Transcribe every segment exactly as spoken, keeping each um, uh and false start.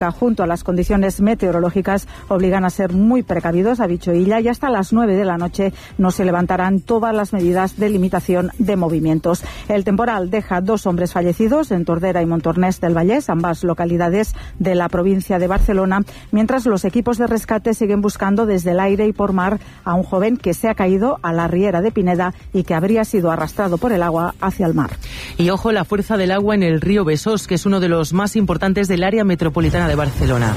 junto a las condiciones meteorológicas obligan a ser muy precavidos, ha dicho Illa, y hasta las nueve de la noche no se levantarán todas las medidas de limitación de movimientos. El temporal deja dos hombres fallecidos en Tordera y Montornès del Vallès, ambas localidades de la provincia de Barcelona, mientras los equipos de rescate siguen buscando desde el aire y por mar a un joven que se ha caído a la riera de Pineda y que habría sido arrastrado por el agua hacia el mar. Y ojo la fuerza del agua en el río Besós, que es uno de los más importantes del área metropolitana de Barcelona.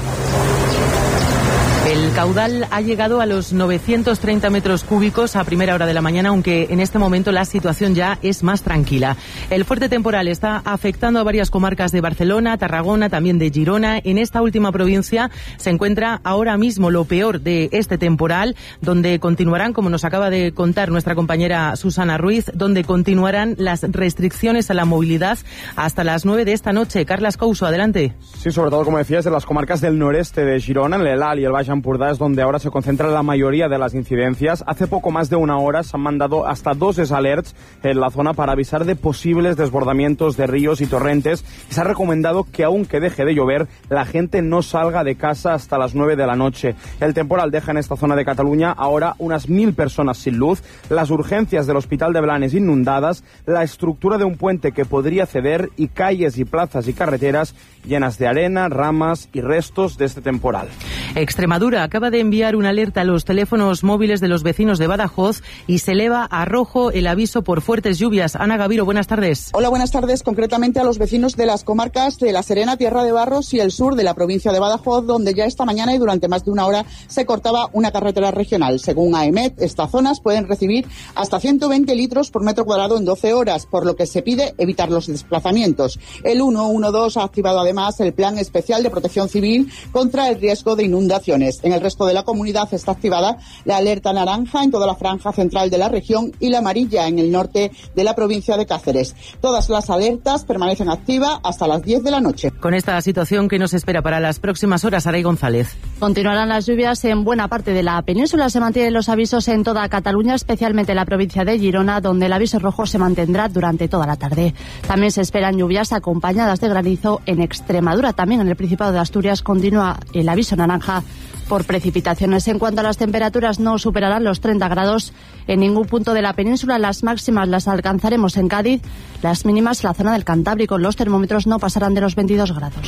El caudal ha llegado a los novecientos treinta metros cúbicos a primera hora de la mañana, aunque en este momento la situación ya es más tranquila. El fuerte temporal está afectando a varias comarcas de Barcelona, Tarragona, también de Girona. En esta última provincia se encuentra ahora mismo lo peor de este temporal, donde continuarán, como nos acaba de contar nuestra compañera Susana Ruiz, donde continuarán las restricciones a la movilidad hasta las nueve de esta noche. Carlas Couso, adelante. Sí, sobre todo, como decías, de las comarcas del noreste de Girona, en el Alt y el Baix Empordà es donde ahora se concentra la mayoría de las incidencias. Hace poco más de una hora se han mandado hasta dos alerts en la zona para avisar de posibles desbordamientos de ríos y torrentes. Y se ha recomendado que aunque deje de llover, la gente no salga de casa hasta las nueve de la noche. El temporal deja en esta zona de Cataluña ahora unas mil personas sin luz, las urgencias del Hospital de Blanes inundadas, la estructura de un puente que podría ceder y calles y plazas y carreteras llenas de arena, ramas y restos de este temporal. Extremadura acaba de enviar una alerta a los teléfonos móviles de los vecinos de Badajoz y se eleva a rojo el aviso por fuertes lluvias. Ana Gaviro, buenas tardes. Hola, buenas tardes. Concretamente a los vecinos de las comarcas de La Serena, Tierra de Barros y el sur de la provincia de Badajoz, donde ya esta mañana y durante más de una hora se cortaba una carretera regional. Según AEMET, estas zonas pueden recibir hasta ciento veinte litros por metro cuadrado en doce horas, por lo que se pide evitar los desplazamientos. El ciento doce ha activado además el Plan Especial de Protección Civil contra el riesgo de inundaciones. En el resto de la comunidad está activada la alerta naranja en toda la franja central de la región y la amarilla en el norte de la provincia de Cáceres. Todas las alertas permanecen activas hasta las diez de la noche. Con esta situación que nos espera para las próximas horas, Aray González. Continuarán las lluvias en buena parte de la península. Se mantienen los avisos en toda Cataluña, especialmente en la provincia de Girona, donde el aviso rojo se mantendrá durante toda la tarde. También se esperan lluvias acompañadas de granizo en Extremadura. También en el Principado de Asturias continúa el aviso naranja por precipitaciones. En cuanto a las temperaturas, no superarán los treinta grados en ningún punto de la península. Las máximas las alcanzaremos en Cádiz, las mínimas en la zona del Cantábrico. Los termómetros no pasarán de los veintidós grados.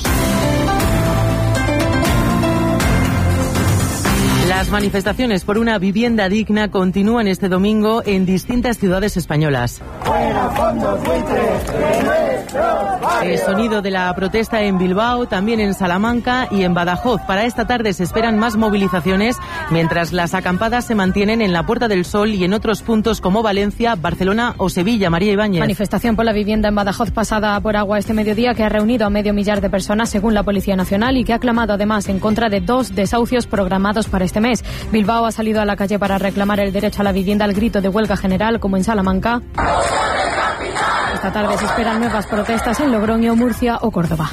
Las manifestaciones por una vivienda digna continúan este domingo en distintas ciudades españolas. El sonido de la protesta en Bilbao, también en Salamanca y en Badajoz. Para esta tarde se esperan más movilizaciones, mientras las acampadas se mantienen en la Puerta del Sol y en otros puntos como Valencia, Barcelona o Sevilla. María Ibáñez. Manifestación por la vivienda en Badajoz pasada por agua este mediodía, que ha reunido a medio millar de personas según la Policía Nacional y que ha clamado además en contra de dos desahucios programados para este mes. Bilbao ha salido a la calle para reclamar el derecho a la vivienda al grito de huelga general, como en Salamanca. Esta tarde se esperan nuevas protestas en Logroño, Murcia o Córdoba.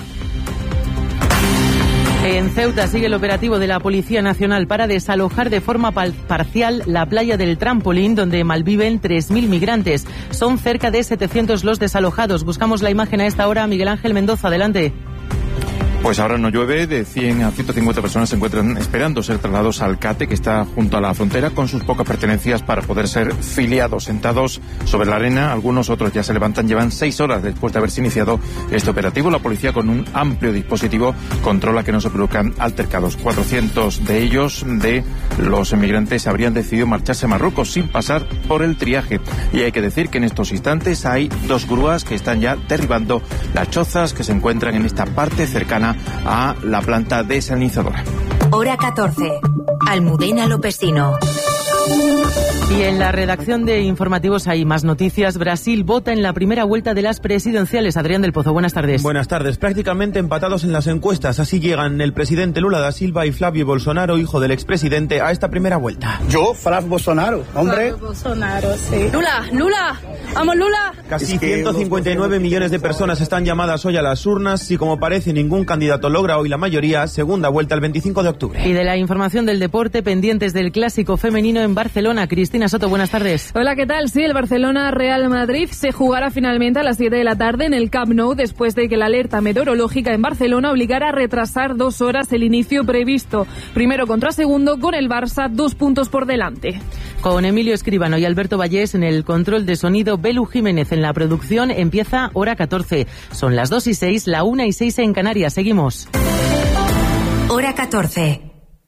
En Ceuta sigue el operativo de la Policía Nacional para desalojar de forma parcial la playa del Trampolín, donde malviven tres mil migrantes. Son cerca de setecientos los desalojados. Buscamos la imagen a esta hora. Miguel Ángel Mendoza, adelante. Pues ahora no llueve, de cien a ciento cincuenta personas se encuentran esperando ser trasladados al CATE, que está junto a la frontera, con sus pocas pertenencias para poder ser filiados, sentados sobre la arena. Algunos otros ya se levantan, llevan seis horas después de haberse iniciado este operativo. La policía, con un amplio dispositivo, controla que no se produzcan altercados. cuatrocientos de ellos, de los inmigrantes, habrían decidido marcharse a Marruecos sin pasar por el triaje. Y hay que decir que en estos instantes hay dos grúas que están ya derribando las chozas que se encuentran en esta parte cercana a la planta desalinizadora. Hora catorce. Almudena Lopesino. Y en la redacción de informativos hay más noticias. Brasil vota en la primera vuelta de las presidenciales. Adrián del Pozo, buenas tardes. Buenas tardes. Prácticamente empatados en las encuestas. Así llegan el presidente Lula da Silva y Flavio Bolsonaro, hijo del expresidente, a esta primera vuelta. Yo, Flavio Bolsonaro, hombre. Flavio Bolsonaro, sí. Lula, Lula, vamos Lula. Casi ciento cincuenta y nueve millones de personas están llamadas hoy a las urnas y, como parece, ningún candidato logra hoy la mayoría. Segunda vuelta el veinticinco de octubre. Y de la información del deporte, pendientes del clásico femenino en Barcelona. Cristina Soto, buenas tardes. Hola, ¿qué tal? Sí, el Barcelona-Real Madrid se jugará finalmente a las siete de la tarde en el Camp Nou después de que la alerta meteorológica en Barcelona obligara a retrasar dos horas el inicio previsto. Primero contra segundo, con el Barça dos puntos por delante. Con Emilio Escribano y Alberto Vallés en el control de sonido, Belu Jiménez en la producción. Empieza hora catorce. Son las dos y seis, la una y seis en Canarias. Seguimos. Hora catorce.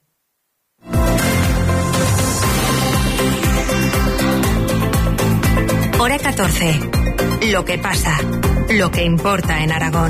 Hora catorce. Lo que pasa, lo que importa en Aragón.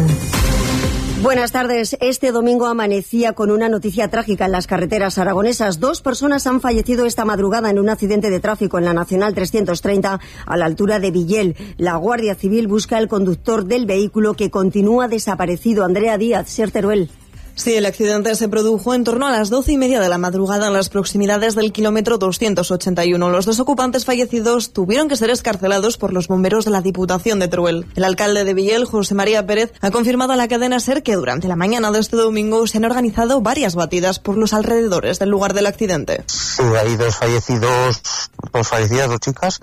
Buenas tardes. Este domingo amanecía con una noticia trágica en las carreteras aragonesas. Dos personas han fallecido esta madrugada en un accidente de tráfico en la Nacional trescientos treinta a la altura de Villel. La Guardia Civil busca al conductor del vehículo, que continúa desaparecido. Andrea Díaz, Ser Teruel. Sí, el accidente se produjo en torno a las doce y media de la madrugada en las proximidades del kilómetro doscientos ochenta y uno. Los dos ocupantes fallecidos tuvieron que ser escarcelados por los bomberos de la Diputación de Teruel. El alcalde de Villel, José María Pérez, ha confirmado a la cadena SER que durante la mañana de este domingo se han organizado varias batidas por los alrededores del lugar del accidente. Sí, hay dos fallecidos, dos fallecidas, dos chicas,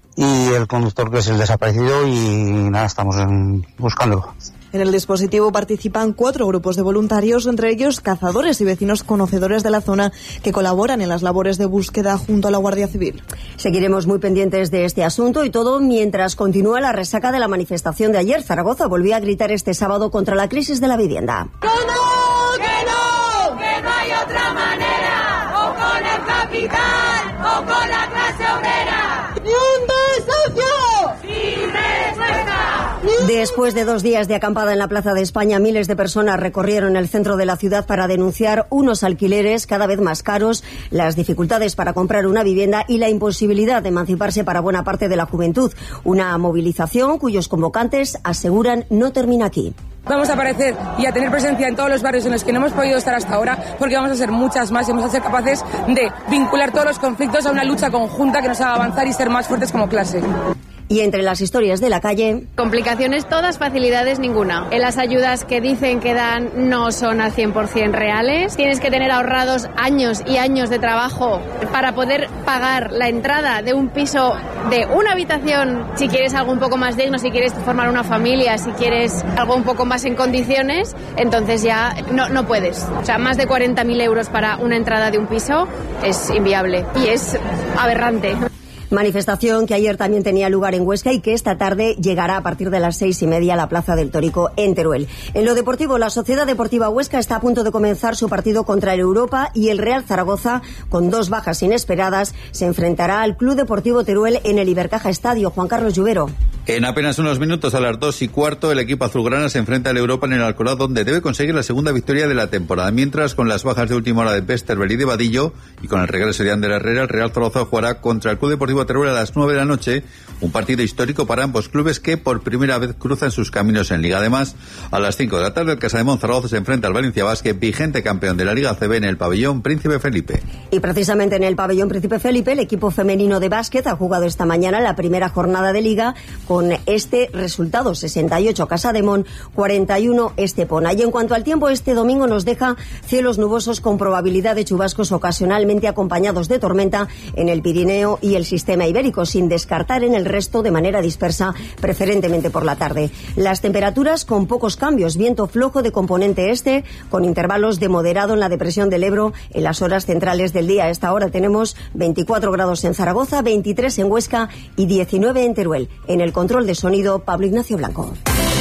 y el conductor, que es el desaparecido, y nada, estamos en, buscándolo. En el dispositivo participan cuatro grupos de voluntarios, entre ellos cazadores y vecinos conocedores de la zona, que colaboran en las labores de búsqueda junto a la Guardia Civil. Seguiremos muy pendientes de este asunto, y todo mientras continúa la resaca de la manifestación de ayer. Zaragoza volvió a gritar este sábado contra la crisis de la vivienda. ¡Que no! ¡Que no! ¡Que no hay otra manera! ¡O con el capital o con la clase obrera! ¡Ni un desahucio! ¡Sin respuesta! Después de dos días de acampada en la Plaza de España, miles de personas recorrieron el centro de la ciudad para denunciar unos alquileres cada vez más caros, las dificultades para comprar una vivienda y la imposibilidad de emanciparse para buena parte de la juventud. Una movilización cuyos convocantes aseguran no termina aquí. Vamos a aparecer y a tener presencia en todos los barrios en los que no hemos podido estar hasta ahora, porque vamos a ser muchas más y vamos a ser capaces de vincular todos los conflictos a una lucha conjunta que nos haga avanzar y ser más fuertes como clase. Y entre las historias de la calle... Complicaciones todas, facilidades ninguna. En las ayudas que dicen que dan no son al cien por ciento reales. Tienes que tener ahorrados años y años de trabajo para poder pagar la entrada de un piso de una habitación, si quieres algo un poco más digno, si quieres formar una familia, si quieres algo un poco más en condiciones, entonces ya no, no puedes. O sea, más de cuarenta mil euros para una entrada de un piso es inviable y es aberrante. Manifestación que ayer también tenía lugar en Huesca y que esta tarde llegará a partir de las seis y media a la Plaza del Tórico en Teruel. En lo deportivo, la Sociedad Deportiva Huesca está a punto de comenzar su partido contra el Europa, y el Real Zaragoza, con dos bajas inesperadas, se enfrentará al Club Deportivo Teruel en el Ibercaja Estadio. Juan Carlos Lluvero. En apenas unos minutos, a las dos y cuarto, el equipo azulgrana se enfrenta al Europa en el Alcoraz, donde debe conseguir la segunda victoria de la temporada. Mientras, con las bajas de última hora de Westerberg y de Vadillo, y con el regreso de Ander Herrera, el Real Zaragoza jugará contra el Club Deportivo Teruel a las nueve de la noche, un partido histórico para ambos clubes que por primera vez cruzan sus caminos en Liga. Además, a las cinco de la tarde, el Casademont Zaragoza se enfrenta al Valencia Basket, vigente campeón de la Liga A C B, en el pabellón Príncipe Felipe. Y precisamente en el pabellón Príncipe Felipe, el equipo femenino de básquet ha jugado esta mañana la primera jornada de Liga con este resultado: sesenta y ocho Casademont, cuarenta y uno Estepona. Y en cuanto al tiempo, este domingo nos deja cielos nubosos con probabilidad de chubascos ocasionalmente acompañados de tormenta en el Pirineo y el sistema ibérico, sin descartar en el resto de manera dispersa, preferentemente por la tarde. Las temperaturas con pocos cambios: viento flojo de componente este, con intervalos de moderado en la depresión del Ebro en las horas centrales del día. A esta hora tenemos veinticuatro grados en Zaragoza, veintitrés en Huesca y diecinueve en Teruel. En el control de sonido, Pablo Ignacio Blanco.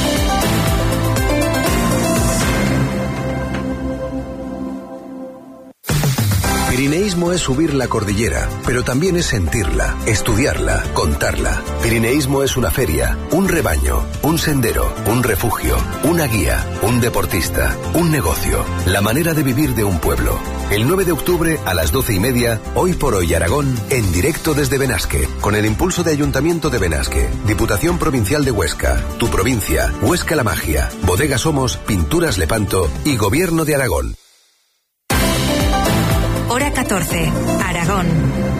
Pirineísmo es subir la cordillera, pero también es sentirla, estudiarla, contarla. Pirineísmo es una feria, un rebaño, un sendero, un refugio, una guía, un deportista, un negocio, la manera de vivir de un pueblo. El nueve de octubre a las doce y media, Hoy por Hoy Aragón, en directo desde Benasque, con el impulso de Ayuntamiento de Benasque, Diputación Provincial de Huesca, Tu Provincia, Huesca la Magia, Bodega Somos, Pinturas Lepanto y Gobierno de Aragón. Hora catorce, Aragón.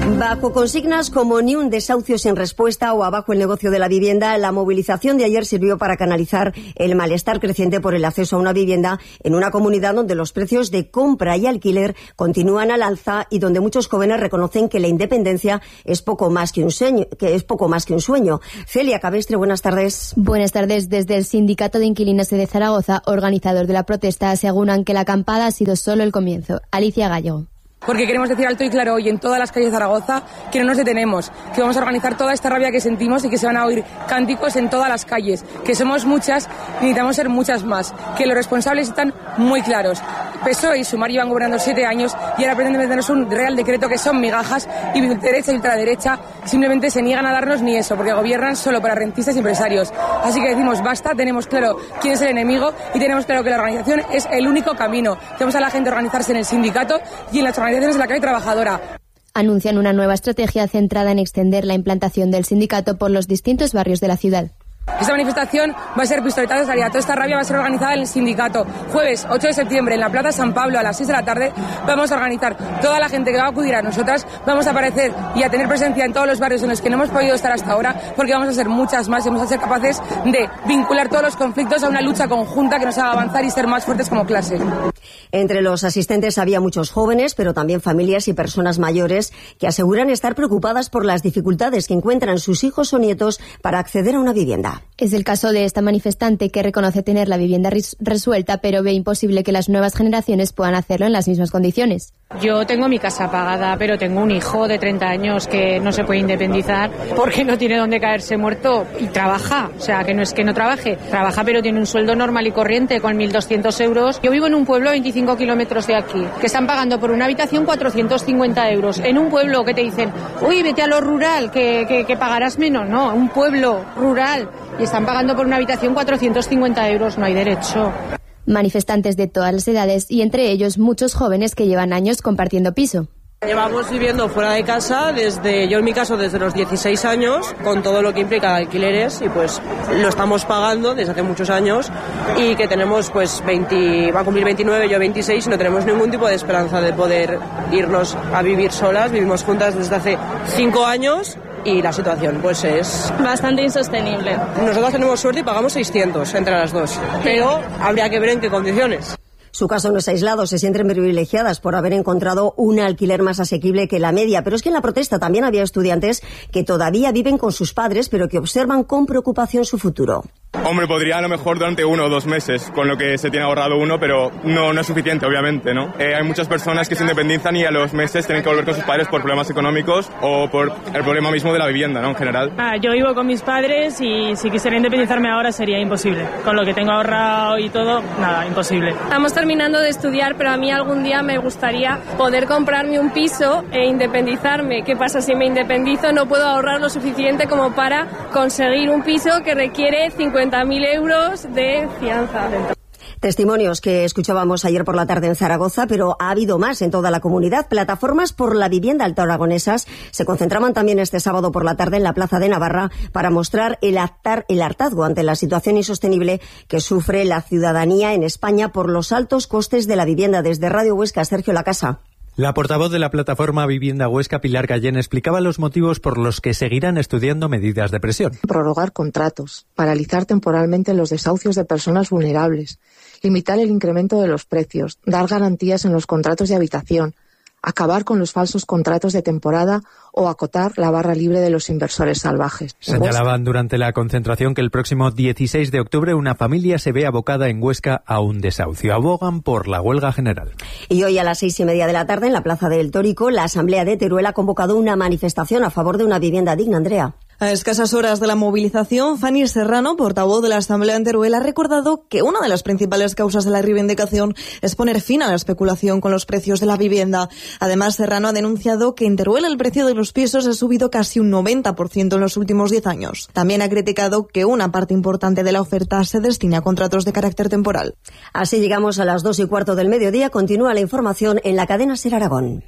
Bajo consignas como ni un desahucio sin respuesta o abajo el negocio de la vivienda, la movilización de ayer sirvió para canalizar el malestar creciente por el acceso a una vivienda en una comunidad donde los precios de compra y alquiler continúan al alza y donde muchos jóvenes reconocen que la independencia es poco más que un sueño. Que es poco más que un sueño. Celia Cabestre, buenas tardes. Buenas tardes. Desde el Sindicato de Inquilinos de Zaragoza, organizador de la protesta, aseguran que la acampada ha sido solo el comienzo. Alicia Gallego. Porque queremos decir alto y claro hoy en todas las calles de Zaragoza que no nos detenemos, que vamos a organizar toda esta rabia que sentimos y que se van a oír cánticos en todas las calles, que somos muchas y necesitamos ser muchas más, que los responsables están muy claros. P S O E y Sumar llevan gobernando siete años y ahora pretenden meternos un real decreto que son migajas y derecha y ultraderecha simplemente se niegan a darnos ni eso, porque gobiernan solo para rentistas y empresarios. Así que decimos basta, tenemos claro quién es el enemigo y tenemos claro que la organización es el único camino. Tenemos a la gente a organizarse en el sindicato y en las organizaciones de la clase trabajadora. Anuncian una nueva estrategia centrada en extender la implantación del sindicato por los distintos barrios de la ciudad. Esta manifestación va a ser pistoletazo de salida. Toda esta rabia va a ser organizada en el sindicato. Jueves ocho de septiembre en la Plaza San Pablo a las seis de la tarde vamos a organizar toda la gente que va a acudir a nosotras. Vamos a aparecer y a tener presencia en todos los barrios en los que no hemos podido estar hasta ahora porque vamos a ser muchas más y vamos a ser capaces de vincular todos los conflictos a una lucha conjunta que nos haga avanzar y ser más fuertes como clase. Entre los asistentes había muchos jóvenes, pero también familias y personas mayores que aseguran estar preocupadas por las dificultades que encuentran sus hijos o nietos para acceder a una vivienda. Es el caso de esta manifestante que reconoce tener la vivienda resuelta, pero ve imposible que las nuevas generaciones puedan hacerlo en las mismas condiciones. Yo tengo mi casa pagada, pero tengo un hijo de treinta años que no se puede independizar porque no tiene dónde caerse muerto y trabaja. O sea, que no es que no trabaje, trabaja pero tiene un sueldo normal y corriente con mil doscientos euros. Yo vivo en un pueblo a veinticinco kilómetros de aquí, que están pagando por una habitación cuatrocientos cincuenta euros. En un pueblo que te dicen, uy, vete a lo rural, que, que, que pagarás menos. No, un pueblo rural y están pagando por una habitación cuatrocientos cincuenta euros. No hay derecho. Manifestantes de todas las edades y entre ellos muchos jóvenes que llevan años compartiendo piso. Llevamos viviendo fuera de casa desde, yo en mi caso, desde los dieciséis años, con todo lo que implica alquileres y pues lo estamos pagando desde hace muchos años y que tenemos pues veinte, va a cumplir veintinueve, yo veintiséis y no tenemos ningún tipo de esperanza de poder irnos a vivir solas. Vivimos juntas desde hace cinco años. Y la situación pues es bastante insostenible. Nosotros tenemos suerte y pagamos seiscientos entre las dos, pero habría que ver en qué condiciones. Su caso no es aislado, se sienten privilegiadas por haber encontrado un alquiler más asequible que la media, pero es que en la protesta también había estudiantes que todavía viven con sus padres, pero que observan con preocupación su futuro. Hombre, podría a lo mejor durante uno o dos meses, con lo que se tiene ahorrado uno, pero no, no es suficiente, obviamente, ¿no? Eh, hay muchas personas que se independizan y a los meses tienen que volver con sus padres por problemas económicos o por el problema mismo de la vivienda, ¿no? En general. Ah, yo vivo con mis padres y si quisiera independizarme ahora sería imposible. Con lo que tengo ahorrado y todo, nada, imposible. Estamos terminando de estudiar, pero a mí algún día me gustaría poder comprarme un piso e independizarme. ¿Qué pasa si me independizo? No puedo ahorrar lo suficiente como para conseguir un piso que requiere cincuenta mil euros de fianza. Testimonios que escuchábamos ayer por la tarde en Zaragoza, pero ha habido más en toda la comunidad. Plataformas por la vivienda altoaragonesas se concentraban también este sábado por la tarde en la Plaza de Navarra para mostrar el, actar, el hartazgo ante la situación insostenible que sufre la ciudadanía en España por los altos costes de la vivienda. Desde Radio Huesca, Sergio Lacasa. La portavoz de la plataforma Vivienda Huesca, Pilar Gallén, explicaba los motivos por los que seguirán estudiando medidas de presión. Prorrogar contratos, paralizar temporalmente los desahucios de personas vulnerables, limitar el incremento de los precios, dar garantías en los contratos de habitación, acabar con los falsos contratos de temporada o acotar la barra libre de los inversores salvajes. Señalaban durante la concentración que el próximo dieciséis de octubre una familia se ve abocada en Huesca a un desahucio. Abogan por la huelga general. Y hoy a las seis y media de la tarde en la Plaza del Tórico, la Asamblea de Teruel ha convocado una manifestación a favor de una vivienda digna. Andrea. A escasas horas de la movilización, Fanny Serrano, portavoz de la Asamblea en Teruel, ha recordado que una de las principales causas de la reivindicación es poner fin a la especulación con los precios de la vivienda. Además, Serrano ha denunciado que en Teruel el precio de los pisos ha subido casi un noventa por ciento en los últimos diez años. También ha criticado que una parte importante de la oferta se destine a contratos de carácter temporal. Así llegamos a las dos y cuarto del mediodía. Continúa la información en la cadena SER Aragón.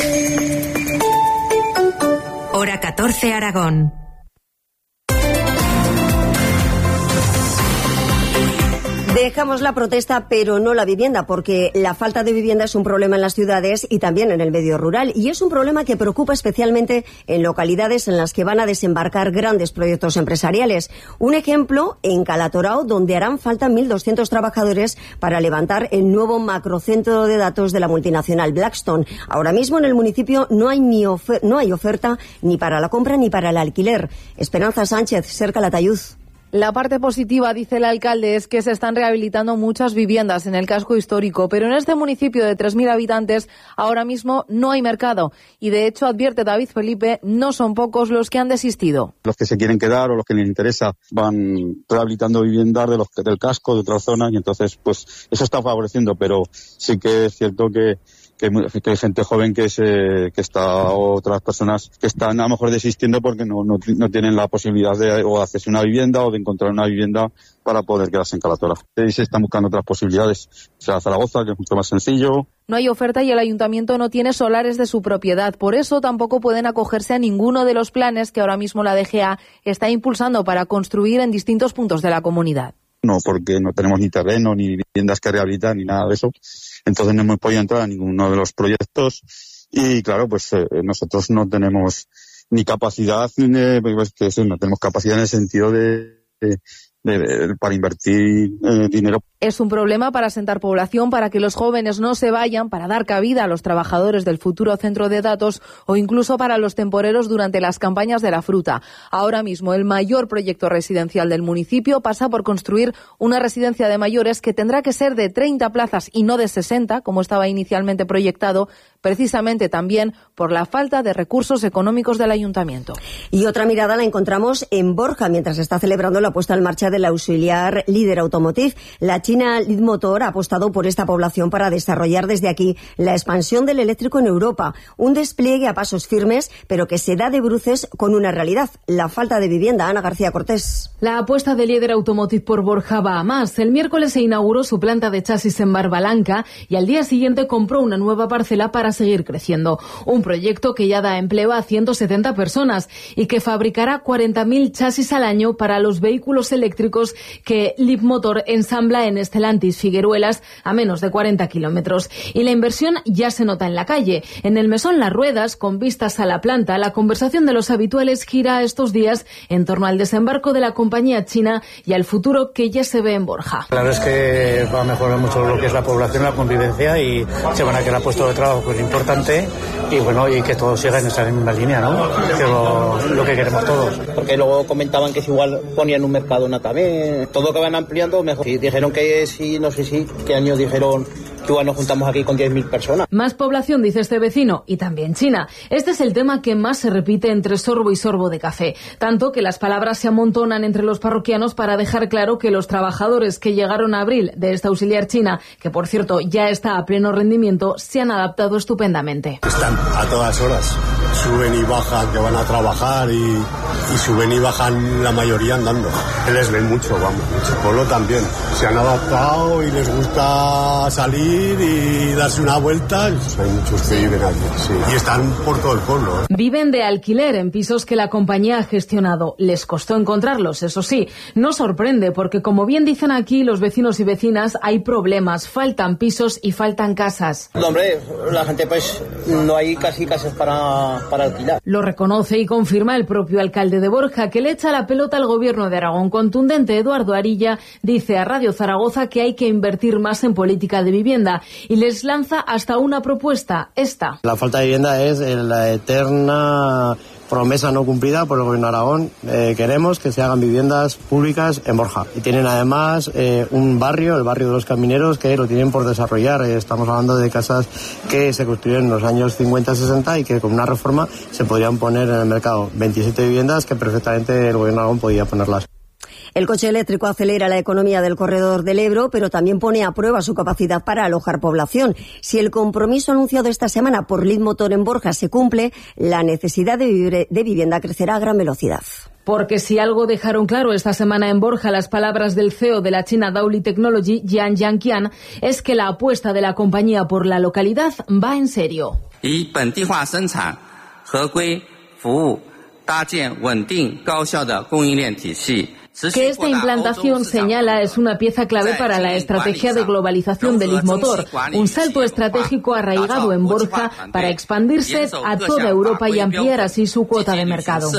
Hora catorce Aragón. Dejamos la protesta, pero no la vivienda, porque la falta de vivienda es un problema en las ciudades y también en el medio rural. Y es un problema que preocupa especialmente en localidades en las que van a desembarcar grandes proyectos empresariales. Un ejemplo en Calatorao, donde harán falta mil doscientos trabajadores para levantar el nuevo macrocentro de datos de la multinacional Blackstone. Ahora mismo en el municipio no hay, ni ofer- no hay oferta ni para la compra ni para el alquiler. Esperanza Sánchez, Ser Calatayud. La parte positiva, dice el alcalde, es que se están rehabilitando muchas viviendas en el casco histórico, pero en este municipio de tres mil habitantes ahora mismo no hay mercado y, de hecho, advierte David Felipe, no son pocos los que han desistido. Los que se quieren quedar o los que les interesa van rehabilitando viviendas de los, del casco, de otras zonas, y entonces pues eso está favoreciendo, pero sí que es cierto que Que hay, que hay gente joven que se, que está, o otras personas que están a lo mejor desistiendo porque no, no, no tienen la posibilidad de o hacerse una vivienda o de encontrar una vivienda para poder quedarse en Calatorao. Y se están buscando otras posibilidades. O sea, Zaragoza, que es mucho más sencillo. No hay oferta y el ayuntamiento no tiene solares de su propiedad. Por eso tampoco pueden acogerse a ninguno de los planes que ahora mismo la D G A está impulsando para construir en distintos puntos de la comunidad. No, porque no tenemos ni terreno, ni viviendas que rehabilitar, ni nada de eso. Entonces no hemos podido entrar a ninguno de los proyectos y, claro, pues eh, nosotros no tenemos ni capacidad, eh, pues, que eso, no tenemos capacidad en el sentido de, de, de, de para invertir eh, dinero. Es un problema para asentar población, para que los jóvenes no se vayan, para dar cabida a los trabajadores del futuro centro de datos o incluso para los temporeros durante las campañas de la fruta. Ahora mismo el mayor proyecto residencial del municipio pasa por construir una residencia de mayores que tendrá que ser de treinta plazas y no de sesenta, como estaba inicialmente proyectado, precisamente también por la falta de recursos económicos del ayuntamiento. Y otra mirada la encontramos en Borja, mientras se está celebrando la puesta en marcha del auxiliar líder automotive. La China Leapmotor ha apostado por esta población para desarrollar desde aquí la expansión del eléctrico en Europa. Un despliegue a pasos firmes, pero que se da de bruces con una realidad: la falta de vivienda. Ana García Cortés. La apuesta del líder automotive por Borja va a más. El miércoles se inauguró su planta de chasis en Barbalanca y al día siguiente compró una nueva parcela para seguir creciendo. Un proyecto que ya da empleo a ciento setenta personas y que fabricará cuarenta mil chasis al año para los vehículos eléctricos que Leapmotor ensambla en Estelantis Figueruelas, a menos de cuarenta kilómetros. Y la inversión ya se nota en la calle. En el mesón Las Ruedas, con vistas a la planta, la conversación de los habituales gira estos días en torno al desembarco de la compañía china y al futuro que ya se ve en Borja. La verdad es que va a mejorar mucho lo que es la población, la convivencia, y se van a crear puestos de trabajo, que es importante, y bueno, y que todo siga en esa misma línea, ¿no? Que lo, lo que queremos todos. Porque luego comentaban que si igual ponían un Mercadona también, todo que van ampliando mejor. Y dijeron que sí, no sé si, qué año dijeron que igual nos juntamos aquí con diez mil personas. Más población, dice este vecino, y también China. Este es el tema que más se repite entre sorbo y sorbo de café. Tanto que las palabras se amontonan entre los parroquianos para dejar claro que los trabajadores que llegaron a abril de esta auxiliar china, que por cierto ya está a pleno rendimiento, se han adaptado estupendamente. Están a todas horas. Suben y bajan, que van a trabajar, y, y suben y bajan la mayoría andando. Les ven mucho, vamos. El pueblo también. Se han adaptado y les gusta salir y darse una vuelta. Hay muchos que viven allí, sí. Y están por todo el pueblo, ¿eh? Viven de alquiler en pisos que la compañía ha gestionado. Les costó encontrarlos, eso sí. No sorprende, porque como bien dicen aquí los vecinos y vecinas, hay problemas. Faltan pisos y faltan casas. No, hombre, la gente pues no hay casi casas para, para alquilar. Lo reconoce y confirma el propio alcalde de Borja, que le echa la pelota al gobierno de Aragón. Contundente, Eduardo Arilla dice a Radio Zaragoza que hay que invertir más en política de vivienda y les lanza hasta una propuesta, esta. La falta de vivienda es la eterna promesa no cumplida por el gobierno de Aragón. Eh, queremos que se hagan viviendas públicas en Borja. Y tienen además eh, un barrio, el barrio de los Camineros, que lo tienen por desarrollar. Eh, estamos hablando de casas que se construyeron en los años cincuenta sesenta y que con una reforma se podrían poner en el mercado. veintisiete viviendas que perfectamente el gobierno de Aragón podía ponerlas. El coche eléctrico acelera la economía del corredor del Ebro, pero también pone a prueba su capacidad para alojar población. Si el compromiso anunciado esta semana por Leapmotor en Borja se cumple, la necesidad de, vivir, de vivienda crecerá a gran velocidad. Porque si algo dejaron claro esta semana en Borja las palabras del C E O de la China Dauli Technology, Jian Yanqian, es que la apuesta de la compañía por la localidad va en serio. Y Que esta implantación, señala, es una pieza clave para la estrategia de globalización del Leapmotor, un salto estratégico arraigado en Borja para expandirse a toda Europa y ampliar así su cuota de mercado.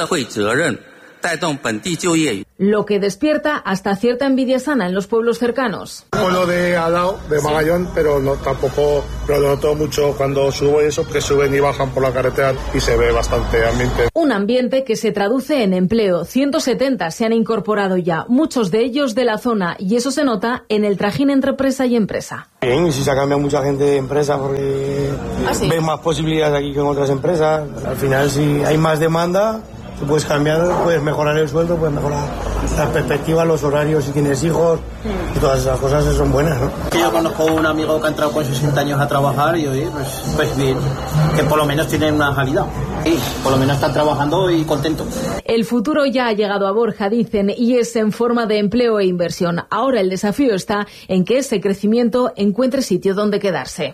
Lo que despierta hasta cierta envidia sana en los pueblos cercanos. Pueblo de al lado, de Magallón, pero no tampoco lo noto mucho cuando subo eso, porque suben y bajan por la carretera y se ve bastante ambiente. Un ambiente que se traduce en empleo. ciento setenta se han incorporado ya, muchos de ellos de la zona, y eso se nota en el trajín entre empresa y empresa. Bien, y si se ha cambiado mucha gente de empresa porque ¿Ah, sí? ven más posibilidades aquí que en otras empresas. Al final, si hay más demanda, tú puedes cambiar, puedes mejorar el sueldo, puedes mejorar las perspectivas, los horarios, si tienes hijos, y todas esas cosas son buenas, ¿no? Yo conozco un amigo que ha entrado con sesenta años a trabajar y oye, pues, pues bien, que por lo menos tienen una salida. Sí, por lo menos están trabajando y contentos. El futuro ya ha llegado a Borja, dicen, y es en forma de empleo e inversión. Ahora el desafío está en que ese crecimiento encuentre sitio donde quedarse.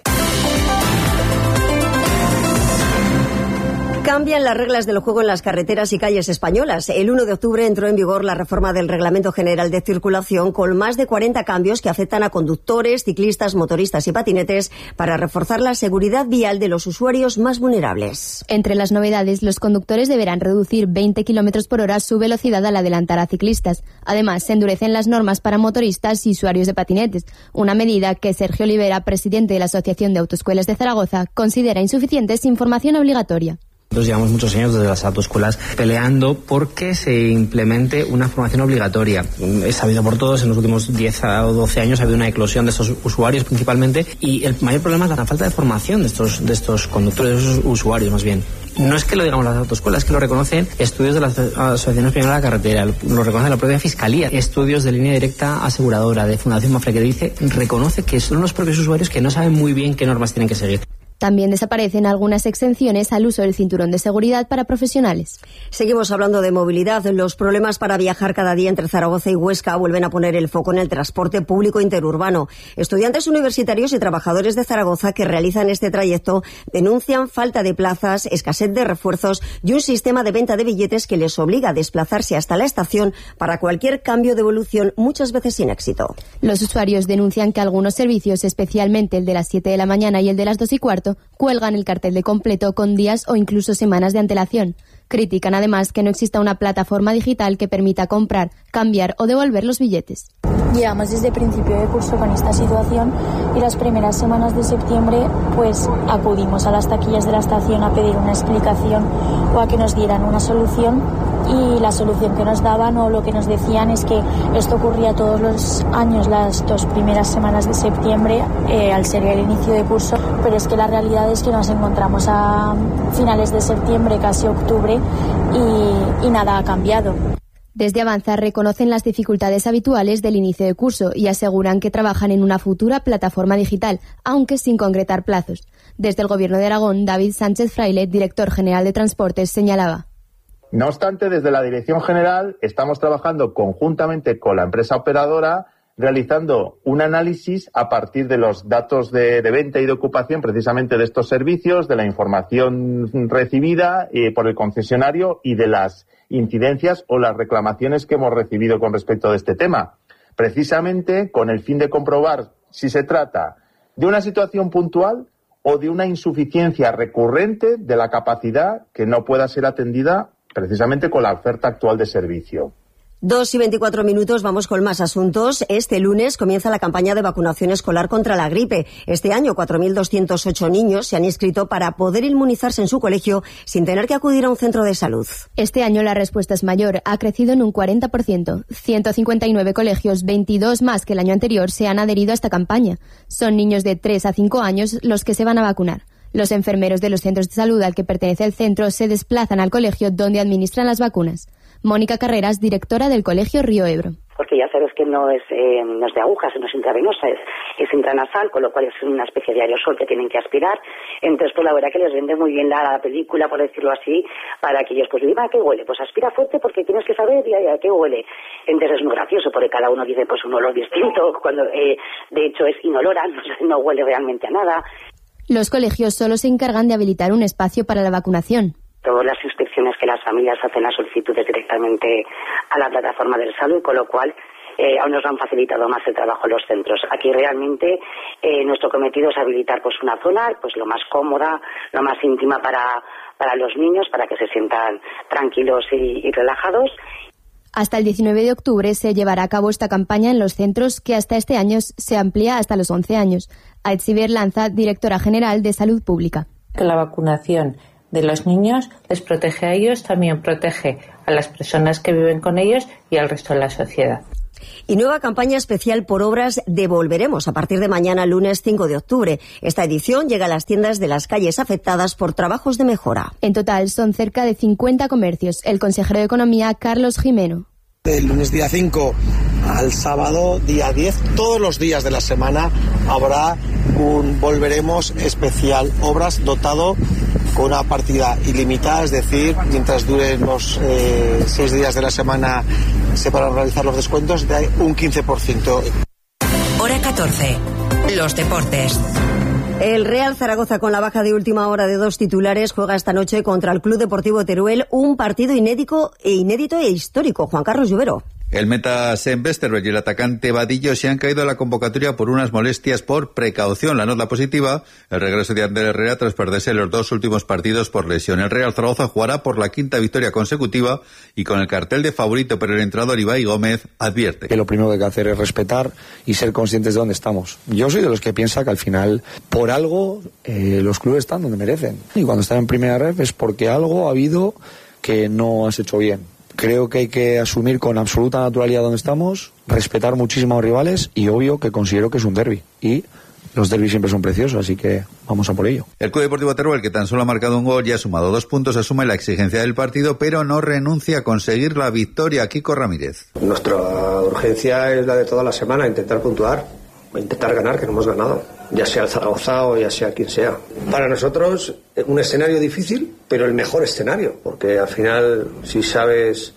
Cambian las reglas del juego en las carreteras y calles españolas. El uno de octubre entró en vigor la reforma del Reglamento General de Circulación con más de cuarenta cambios que afectan a conductores, ciclistas, motoristas y patinetes para reforzar la seguridad vial de los usuarios más vulnerables. Entre las novedades, los conductores deberán reducir veinte kilómetros por hora su velocidad al adelantar a ciclistas. Además, se endurecen las normas para motoristas y usuarios de patinetes, una medida que Sergio Olivera, presidente de la Asociación de Autoescuelas de Zaragoza, considera insuficiente sin formación obligatoria. Nosotros llevamos muchos años desde las autoescuelas peleando porque se implemente una formación obligatoria. Es sabido por todos, en los últimos diez o doce años ha habido una eclosión de estos usuarios principalmente, y el mayor problema es la falta de formación de estos, de estos conductores, de estos usuarios más bien. No es que lo digamos las autoescuelas, es que lo reconocen estudios de la Asociación Española de la Carretera, lo reconoce la propia Fiscalía, estudios de Línea Directa Aseguradora, de Fundación Mafre, que dice, reconoce que son los propios usuarios que no saben muy bien qué normas tienen que seguir. También desaparecen algunas exenciones al uso del cinturón de seguridad para profesionales. Seguimos hablando de movilidad. Los problemas para viajar cada día entre Zaragoza y Huesca vuelven a poner el foco en el transporte público interurbano. Estudiantes universitarios y trabajadores de Zaragoza que realizan este trayecto denuncian falta de plazas, escasez de refuerzos y un sistema de venta de billetes que les obliga a desplazarse hasta la estación para cualquier cambio de evolución, muchas veces sin éxito. Los usuarios denuncian que algunos servicios, especialmente el de las siete de la mañana y el de las dos y cuarto, cuelgan el cartel de completo con días o incluso semanas de antelación. Critican además que no exista una plataforma digital que permita comprar, cambiar o devolver los billetes. Llevamos desde principio de curso con esta situación y las primeras semanas de septiembre pues acudimos a las taquillas de la estación a pedir una explicación o a que nos dieran una solución, y la solución que nos daban o lo que nos decían es que esto ocurría todos los años las dos primeras semanas de septiembre eh, al ser el inicio de curso, pero es que la realidad es que nos encontramos a finales de septiembre, casi octubre, y, y nada ha cambiado. Desde Avanza reconocen las dificultades habituales del inicio de curso y aseguran que trabajan en una futura plataforma digital, aunque sin concretar plazos. Desde el Gobierno de Aragón, David Sánchez Fraile, director general de Transportes, señalaba: No obstante, desde la Dirección General estamos trabajando conjuntamente con la empresa operadora, realizando un análisis a partir de los datos de, de venta y de ocupación precisamente de estos servicios, de la información recibida eh, por el concesionario y de las incidencias o las reclamaciones que hemos recibido con respecto a este tema, precisamente con el fin de comprobar si se trata de una situación puntual o de una insuficiencia recurrente de la capacidad que no pueda ser atendida precisamente con la oferta actual de servicio. Dos y veinticuatro minutos, vamos con más asuntos. Este lunes comienza la campaña de vacunación escolar contra la gripe. Este año, cuatro mil doscientos ocho niños se han inscrito para poder inmunizarse en su colegio sin tener que acudir a un centro de salud. Este año la respuesta es mayor, ha crecido en un cuarenta por ciento. ciento cincuenta y nueve colegios, veintidós más que el año anterior, se han adherido a esta campaña. Son niños de tres a cinco años los que se van a vacunar. Los enfermeros de los centros de salud al que pertenece el centro se desplazan al colegio donde administran las vacunas. Mónica Carreras, directora del Colegio Río Ebro. Porque ya sabes que no es, eh, no es de agujas, no es intravenosa, es, es intranasal, con lo cual es una especie de aerosol que tienen que aspirar. Entonces, pues la verdad que les vende muy bien la, la película, por decirlo así, para que ellos pues digan, ¿a qué huele? Pues aspira fuerte porque tienes que saber y a qué huele. Entonces es muy gracioso porque cada uno dice pues un olor distinto, cuando eh, de hecho es inolora, no, no huele realmente a nada. Los colegios solo se encargan de habilitar un espacio para la vacunación. todas las inscripciones que las familias hacen las solicitudes directamente a la plataforma del Salud, con lo cual eh, aún nos han facilitado más el trabajo en los centros. Aquí realmente eh, nuestro cometido es habilitar pues una zona pues lo más cómoda, lo más íntima para, para los niños, para que se sientan tranquilos y, y relajados. Hasta el diecinueve de octubre se llevará a cabo esta campaña en los centros, que hasta este año se amplía hasta los once años. Aitziber Lanza, directora general de Salud Pública. Que la vacunación de los niños les protege a ellos, también protege a las personas que viven con ellos y al resto de la sociedad. Y nueva campaña especial por obras de Volveremos a partir de mañana, lunes cinco de octubre. Esta edición llega a las tiendas de las calles afectadas por trabajos de mejora. En total son cerca de cincuenta comercios. El consejero de Economía, Carlos Jimeno. Del lunes día cinco al sábado día diez, todos los días de la semana habrá un Volveremos especial obras dotado con una partida ilimitada, es decir, mientras duren los eh, seis días de la semana se van a realizar los descuentos de un quince por ciento. Hora catorce. Los deportes. El Real Zaragoza, con la baja de última hora de dos titulares, juega esta noche contra el Club Deportivo Teruel, un partido inédito e inédito e histórico. Juan Carlos Lluvero. El meta Sean Westerberg y el atacante Vadillo se han caído a la convocatoria por unas molestias por precaución. La nota positiva, el regreso de Ander Herrera tras perderse los dos últimos partidos por lesión. El Real Zaragoza jugará por la quinta victoria consecutiva y con el cartel de favorito, pero el entrenador Ibai Gómez advierte que lo primero que hay que hacer es respetar y ser conscientes de dónde estamos. Yo soy de los que piensa que al final, por algo, eh, los clubes están donde merecen. Y cuando están en primera red es porque algo ha habido que no has hecho bien. Creo que hay que asumir con absoluta naturalidad donde estamos, respetar muchísimo a los rivales y obvio que considero que es un derbi. Y los derbis siempre son preciosos, así que vamos a por ello. El Club Deportivo Teruel, que tan solo ha marcado un gol y ha sumado dos puntos, asume la exigencia del partido, pero no renuncia a conseguir la victoria. Kiko Ramírez. Nuestra urgencia es la de toda la semana, intentar puntuar, intentar ganar, que no hemos ganado, ya sea el Zaragoza o ya sea quien sea. Para nosotros un escenario difícil, pero el mejor escenario, porque al final si sabes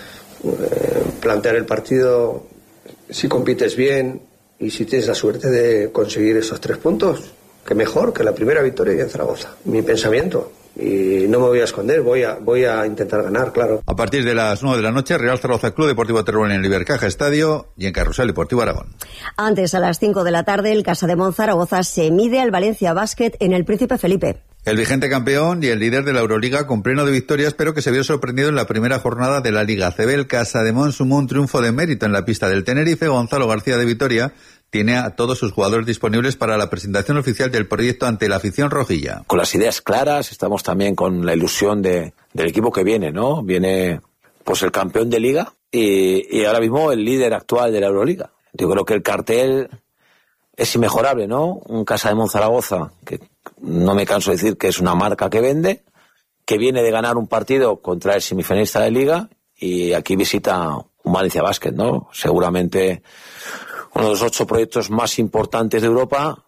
eh, plantear el partido, si compites bien y si tienes la suerte de conseguir esos tres puntos, que mejor que la primera victoria en Zaragoza. Mi pensamiento. Y no me voy a esconder, voy a voy a intentar ganar, claro. A partir de las nueve de la noche, Real Zaragoza Club Deportivo Teruel en el Ibercaja Estadio y en Carrusel Deportivo Aragón. Antes, a las cinco de la tarde, el Casademón Zaragoza se mide al Valencia Basket en el Príncipe Felipe. El vigente campeón y el líder de la Euroliga con pleno de victorias, pero que se vio sorprendido en la primera jornada de la Liga A C B. El Casademón sumó un triunfo de mérito en la pista del Tenerife. Gonzalo García de Vitoria tiene a todos sus jugadores disponibles para la presentación oficial del proyecto ante la afición rojilla. Con las ideas claras, estamos también con la ilusión de, del equipo que viene, ¿no? Viene pues el campeón de Liga y, y ahora mismo el líder actual de la Euroliga. Yo creo que el cartel es inmejorable, ¿no? Un Casademón Zaragoza, que no me canso de decir que es una marca que vende, que viene de ganar un partido contra el semifinalista de Liga y aquí visita un Valencia Basket, ¿no? Seguramente uno de los ocho proyectos más importantes de Europa.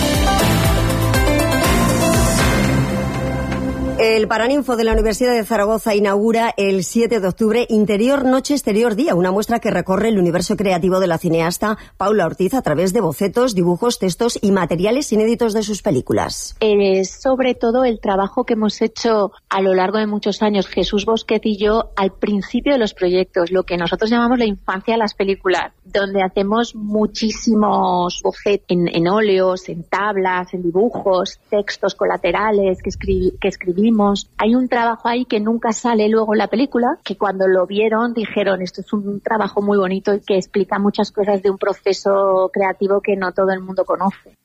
El Paraninfo de la Universidad de Zaragoza inaugura el siete de octubre Interior Noche Exterior Día, una muestra que recorre el universo creativo de la cineasta Paula Ortiz a través de bocetos, dibujos, textos y materiales inéditos de sus películas. Es sobre todo el trabajo que hemos hecho a lo largo de muchos años, Jesús Bosquet y yo, al principio de los proyectos, lo que nosotros llamamos la infancia de las películas, donde hacemos muchísimos bocetos en, en óleos, en tablas, en dibujos, textos colaterales que, escribi- que escribimos. Hay un trabajo ahí que nunca sale luego en la película, que cuando lo vieron dijeron esto es un trabajo muy bonito y que explica muchas cosas de un proceso creativo que no todo el mundo conoce.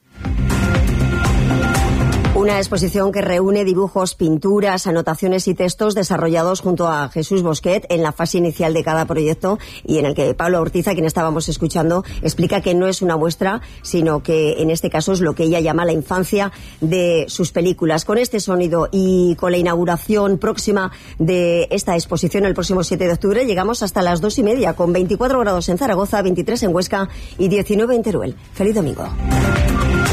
Una exposición que reúne dibujos, pinturas, anotaciones y textos desarrollados junto a Jesús Bosquet en la fase inicial de cada proyecto y en el que Pablo Ortiz, a quien estábamos escuchando, explica que no es una muestra, sino que en este caso es lo que ella llama la infancia de sus películas. Con este sonido y con la inauguración próxima de esta exposición el próximo siete de octubre, llegamos hasta las dos y media, con veinticuatro grados en Zaragoza, veintitrés en Huesca y diecinueve en Teruel. ¡Feliz domingo!